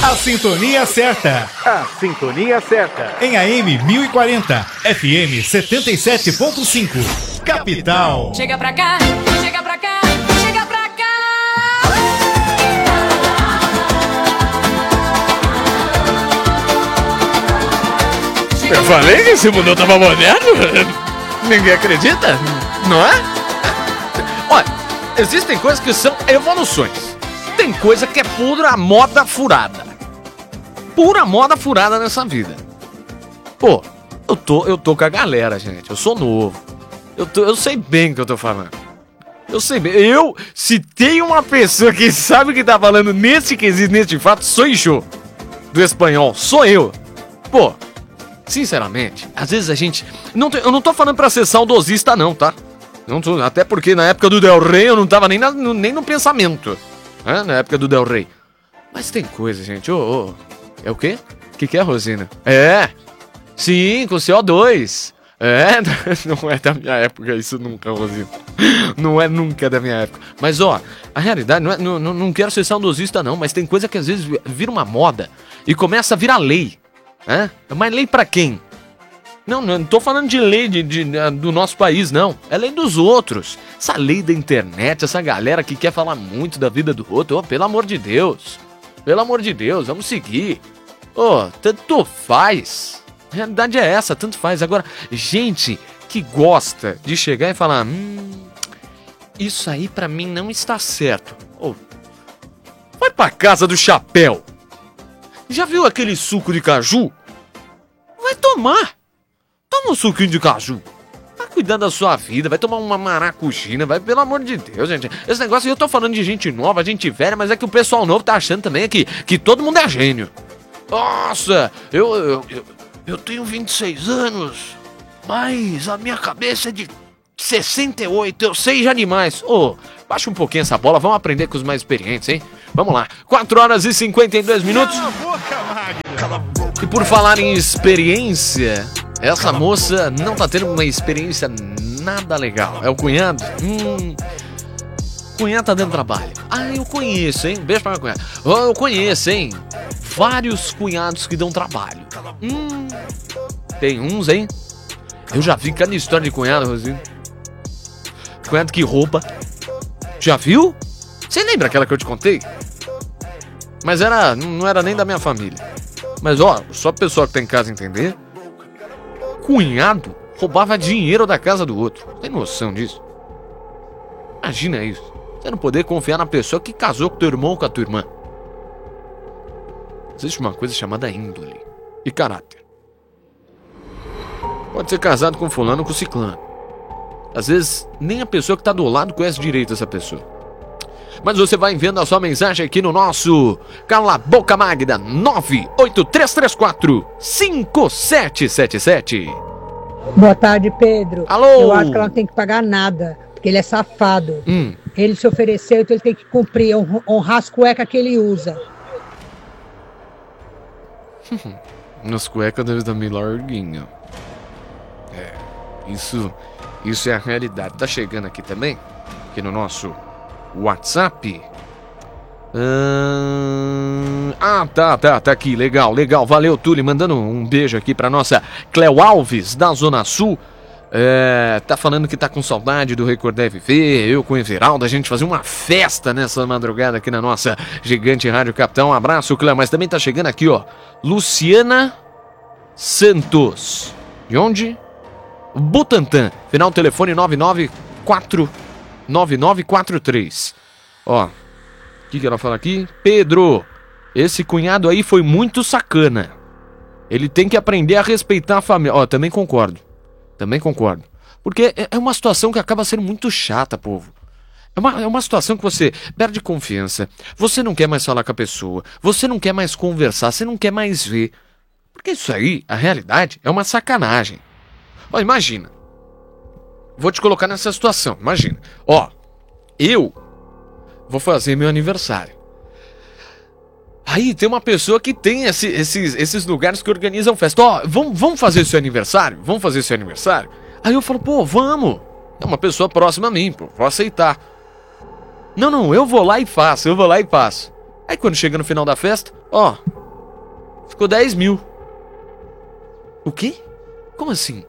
A sintonia certa. A sintonia certa. Em AM 1040, FM 77.5. Capital. Chega pra cá, chega pra cá, chega pra cá. Eu falei que esse mundo tava moderno. Ninguém acredita, não é? Olha, existem coisas que são evoluções. Tem coisa que é pura moda furada. Pura moda furada nessa vida. Pô, eu tô com a galera, gente. Eu sou novo. Eu sei bem o que eu tô falando. Eu sei bem. Se tem uma pessoa que sabe o que tá falando nesse quesito, nesse fato, sou eu. Do espanhol, sou eu. Pô, sinceramente, às vezes a gente... eu não tô falando pra ser saudosista não, tá? Até porque na época do Del Rey eu não tava nem no pensamento. Na época do Del Rey. Mas tem coisa, gente. É o quê? O que é, Rosina? Sim, com CO2. Não é da minha época isso nunca, Rosina. Não é nunca da minha época. Mas, a realidade, não quero ser saudosista não, mas tem coisa que às vezes vira uma moda e começa a virar lei. Mas lei pra quem? Não tô falando de lei do nosso país, não. É lei dos outros. Essa lei da internet, essa galera que quer falar muito da vida do outro. Pelo amor de Deus. Pelo amor de Deus, vamos seguir. Tanto faz. A realidade é essa, tanto faz. Agora, gente que gosta de chegar e falar... isso aí pra mim não está certo. Vai pra casa do chapéu. Já viu aquele suco de caju? Vai tomar. Toma um suquinho de caju. Vai cuidar da sua vida, vai tomar uma maracujina, vai, pelo amor de Deus, gente. Esse negócio, eu tô falando de gente nova, gente velha, mas é que o pessoal novo tá achando também que todo mundo é gênio. Nossa, eu tenho 26 anos, mas a minha cabeça é de 68, eu sei já demais. Baixa um pouquinho essa bola, vamos aprender com os mais experientes, hein? Vamos lá, 4 horas e 52 minutos. Cala a boca, Magda. E por falar em experiência, essa moça não tá tendo uma experiência nada legal. É o cunhado? Cunhado tá dando trabalho. Eu conheço, hein? Beijo pra minha cunhada. Eu conheço, hein? Vários cunhados que dão trabalho. Tem uns, hein? Eu já vi cada história de cunhado, Rosinho. Cunhado que rouba. Já viu? Você lembra aquela que eu te contei? Mas não era nem da minha família. Mas só a pessoa que tá em casa entender. Cunhado roubava dinheiro da casa do outro. Tem noção disso? Imagina isso. Você não poder confiar na pessoa que casou com teu irmão ou com a tua irmã. Existe uma coisa chamada índole e caráter. Pode ser casado com fulano ou com ciclano. Às vezes, nem a pessoa que tá do lado conhece direito essa pessoa. Mas você vai enviando a sua mensagem aqui no nosso Cala a Boca Magda 98334-5777. Boa tarde, Pedro. Alô? Eu acho que ela não tem que pagar nada, porque ele é safado. Ele se ofereceu, então ele tem que cumprir, honrar as cuecas que ele usa. Nas cuecas deve estar meio larguinho. Isso é a realidade. Tá chegando aqui também, aqui no nosso WhatsApp. Tá aqui, legal, valeu, Túlio, mandando um beijo aqui pra nossa Cleo Alves, da Zona Sul. Tá falando que tá com saudade do Recordar Viver. Eu com o Everaldo, a gente fazer uma festa nessa madrugada aqui na nossa gigante Rádio Capital. Um abraço, Cleo. Mas também tá chegando aqui, Luciana Santos. De onde? Butantã. Final do telefone 9949943. O que ela fala aqui? Pedro, esse cunhado aí foi muito sacana. Ele tem que aprender a respeitar a família. Também concordo. Porque é uma situação que acaba sendo muito chata, povo. É uma situação que você perde confiança. Você não quer mais falar com a pessoa. Você não quer mais conversar. Você não quer mais ver. Porque isso aí, a realidade, é uma sacanagem. Imagina. Vou te colocar nessa situação. Imagina. Eu vou fazer meu aniversário. Aí tem uma pessoa que tem esses lugares que organizam festa. Vamos fazer seu aniversário? Vamos fazer seu aniversário? Aí eu falo, vamos. É uma pessoa próxima a mim, vou aceitar. Não, eu vou lá e faço. Aí quando chega no final da festa, Ficou 10 mil. O quê? Como assim?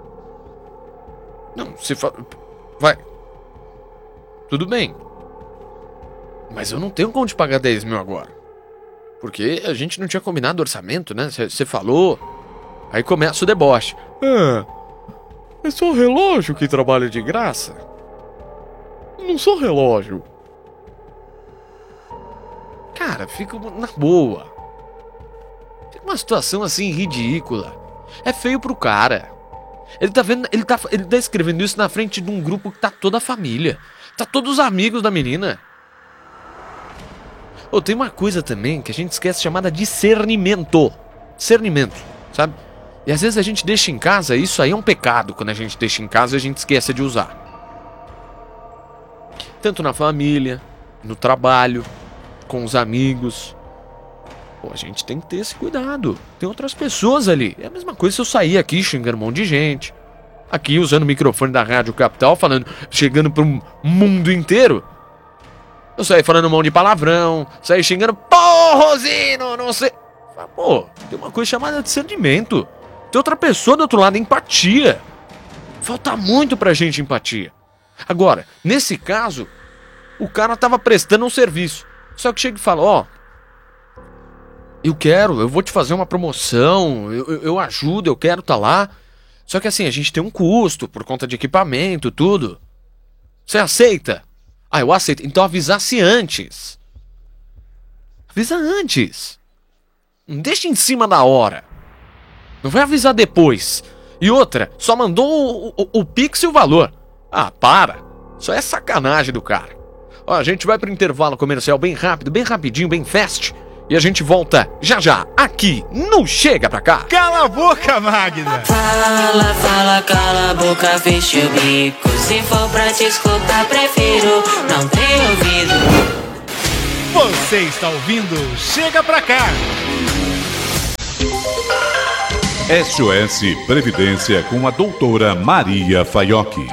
Não, você fala... Vai. Tudo bem. Mas eu não tenho como te pagar 10 mil agora. Porque a gente não tinha combinado orçamento, né? Você falou. Aí começa o deboche. É só relógio que trabalha de graça? Eu não sou relógio. Cara, fica na boa. Fica uma situação assim ridícula. É feio pro cara. Ele tá vendo, ele tá escrevendo isso na frente de um grupo que tá toda a família. Tá todos os amigos da menina. Tem uma coisa também que a gente esquece chamada discernimento. Discernimento, sabe? E às vezes a gente deixa em casa, isso aí é um pecado quando a gente deixa em casa e a gente esquece de usar. Tanto na família, no trabalho, com os amigos. A gente tem que ter esse cuidado. Tem outras pessoas ali. É a mesma coisa se eu sair aqui xingando um monte de gente. Aqui usando o microfone da Rádio Capital, chegando pro mundo inteiro. Eu saí falando um monte de palavrão, saí xingando, Rosino, não sei. Tem uma coisa chamada discernimento. Tem outra pessoa do outro lado, empatia. Falta muito pra gente empatia. Agora, nesse caso, o cara tava prestando um serviço. Só que chega e fala, eu vou te fazer uma promoção, eu ajudo, eu quero tá lá. Só que assim, a gente tem um custo por conta de equipamento, tudo. Você aceita? Eu aceito. Então avisasse antes. Avisa antes. Não deixa em cima da hora. Não vai avisar depois. E outra, só mandou o Pix e o valor. Para. Isso é sacanagem do cara. A gente vai pro intervalo comercial bem rápido, bem rapidinho, bem fast. E a gente volta já, aqui no Chega Pra Cá. Cala a boca, Magda! Fala, cala a boca, fecha o bico. Se for pra te escutar, prefiro não ter ouvido. Você está ouvindo Chega Pra Cá. SOS Previdência com a doutora Maria Faiocchi.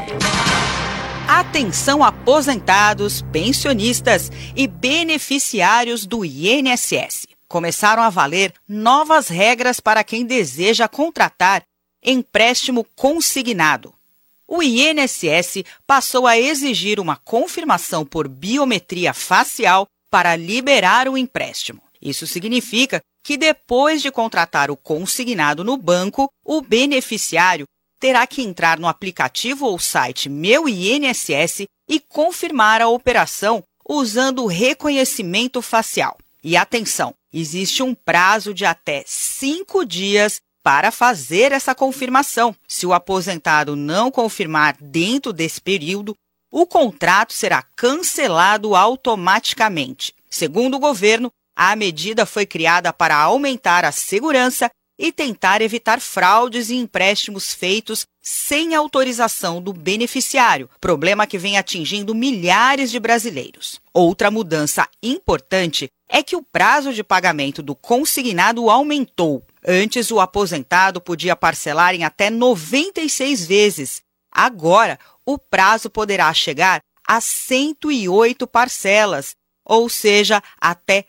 Atenção aposentados, pensionistas e beneficiários do INSS. Começaram a valer novas regras para quem deseja contratar empréstimo consignado. O INSS passou a exigir uma confirmação por biometria facial para liberar o empréstimo. Isso significa que depois de contratar o consignado no banco, o beneficiário terá que entrar no aplicativo ou site Meu INSS e confirmar a operação usando o reconhecimento facial. E atenção, existe um prazo de até 5 dias para fazer essa confirmação. Se o aposentado não confirmar dentro desse período, o contrato será cancelado automaticamente. Segundo o governo, a medida foi criada para aumentar a segurança e tentar evitar fraudes e empréstimos feitos sem autorização do beneficiário, problema que vem atingindo milhares de brasileiros. Outra mudança importante é que o prazo de pagamento do consignado aumentou. Antes, o aposentado podia parcelar em até 96 vezes. Agora, o prazo poderá chegar a 108 parcelas, ou seja, até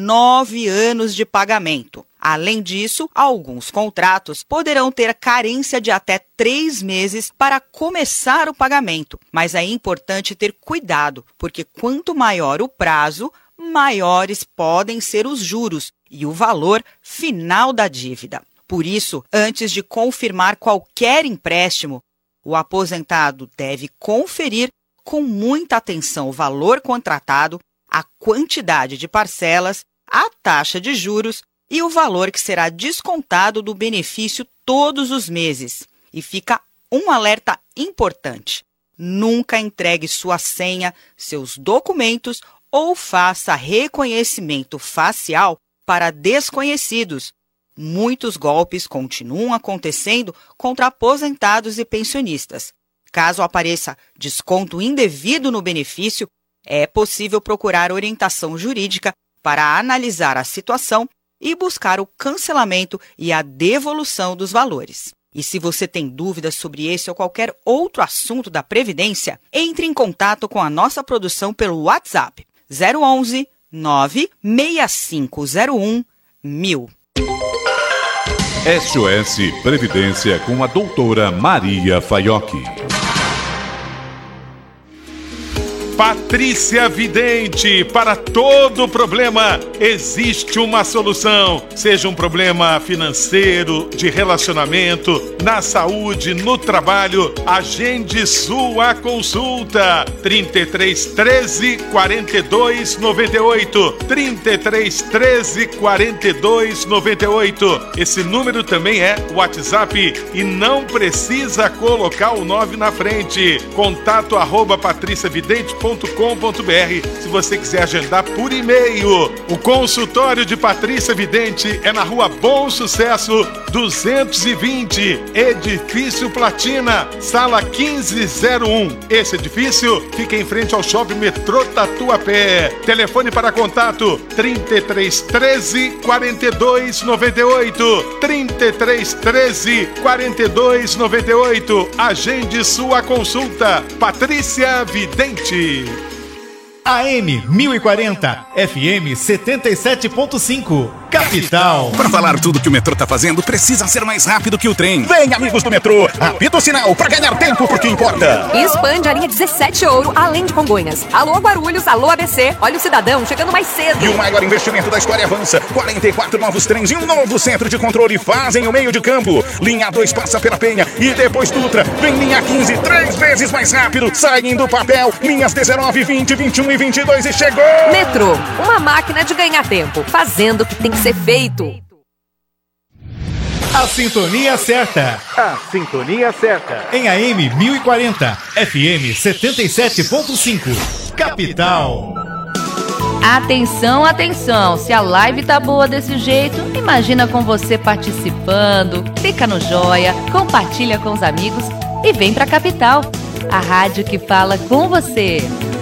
9 anos de pagamento. Além disso, alguns contratos poderão ter carência de até 3 meses para começar o pagamento. Mas é importante ter cuidado, porque quanto maior o prazo, maiores podem ser os juros e o valor final da dívida. Por isso, antes de confirmar qualquer empréstimo, o aposentado deve conferir com muita atenção o valor contratado, a quantidade de parcelas, a taxa de juros e o valor que será descontado do benefício todos os meses. E fica um alerta importante: nunca entregue sua senha, seus documentos ou faça reconhecimento facial para desconhecidos. Muitos golpes continuam acontecendo contra aposentados e pensionistas. Caso apareça desconto indevido no benefício, é possível procurar orientação jurídica para analisar a situação e buscar o cancelamento e a devolução dos valores. E se você tem dúvidas sobre esse ou qualquer outro assunto da Previdência, entre em contato com a nossa produção pelo WhatsApp 011 96501 1000. SOS Previdência com a doutora Maria Faiocchi. Patrícia Vidente, para todo problema existe uma solução. Seja um problema financeiro, de relacionamento, na saúde, no trabalho, agende sua consulta. 33 13 42 98. 33 13 42 98. Esse número também é WhatsApp e não precisa colocar o 9 na frente. Contato @patriciavidente.com.br se você quiser agendar por e-mail. O consultório de Patrícia Vidente é na Rua Bom Sucesso 220, Edifício Platina, sala 1501. Esse edifício fica em frente ao Shopping Metrô Tatuapé. Telefone para contato 33 13 42 98. 33 13 42 98. Agende sua consulta. Patrícia Vidente. AM 1040, FM 77.5, Capital. Para falar tudo que o metrô tá fazendo, precisa ser mais rápido que o trem. Vem, amigos do metrô, apita o sinal para ganhar tempo, porque importa. E expande a linha 17 Ouro, além de Congonhas. Alô, Guarulhos, alô, ABC. Olha o cidadão chegando mais cedo. E o maior investimento da história avança. 44 novos trens e um novo centro de controle fazem o meio de campo. Linha 2 passa pela Penha e depois Dutra. Vem linha 15, 3 vezes mais rápido. Saem do papel. Linhas 19, 20, 21 e 22 e chegou. Metrô, uma máquina de ganhar tempo, fazendo o que tem que ser feito. A sintonia certa. A sintonia certa. Em AM 1040, FM 77.5, Capital. Atenção, atenção, se a live tá boa desse jeito, imagina com você participando, clica no joia, compartilha com os amigos e vem pra Capital, a rádio que fala com você.